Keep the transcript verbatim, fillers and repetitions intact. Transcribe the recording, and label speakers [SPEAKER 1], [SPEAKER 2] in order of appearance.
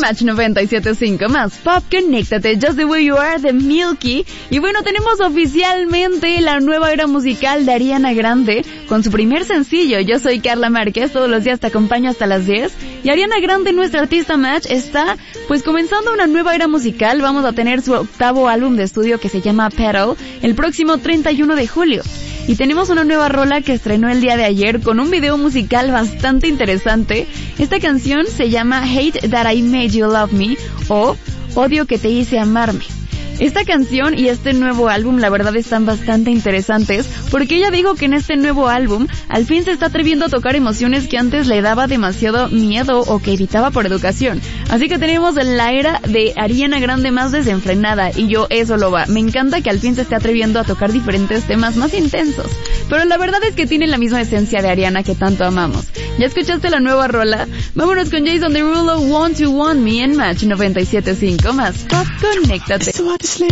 [SPEAKER 1] Match noventa y siete punto cinco más Pop, conéctate, Just the Way You Are de Milky. Y bueno, tenemos oficialmente la nueva era musical de Ariana Grande con su primer sencillo. Yo soy Carla Márquez, todos los días te acompaño hasta las diez. Y Ariana Grande, nuestra artista Match, está pues comenzando una nueva era musical. Vamos a tener su octavo álbum de estudio que se llama Petal el próximo treinta y uno de julio. Y tenemos una nueva rola que estrenó el día de ayer con un video musical bastante interesante. Esta canción se llama Hate That I Made You Love Me o Odio que te hice amarme. Esta canción y este nuevo álbum la verdad están bastante interesantes porque ella dijo que en este nuevo álbum al fin se está atreviendo a tocar emociones que antes le daba demasiado miedo o que evitaba por educación. Así que tenemos la era de Ariana Grande más desenfrenada y yo eso lo va. Me encanta que al fin se esté atreviendo a tocar diferentes temas más intensos. Pero la verdad es que tiene la misma esencia de Ariana que tanto amamos. ¿Ya escuchaste la nueva rola? Vámonos con Jason Derulo, Want to Want Me en Match noventa y siete punto cinco más Pop, conéctate.
[SPEAKER 2] Sleep.